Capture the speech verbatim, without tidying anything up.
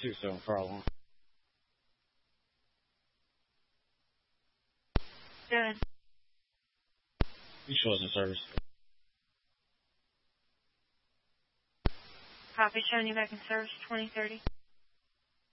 two seven fire alarm. Good. You show us in service. Copy, showing you back in service, twenty thirty.